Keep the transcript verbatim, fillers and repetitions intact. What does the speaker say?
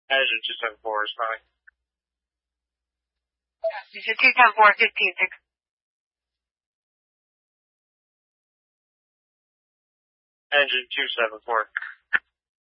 Engine two seven four is fine. You said two ten four, fifteen six. Engine two seven four.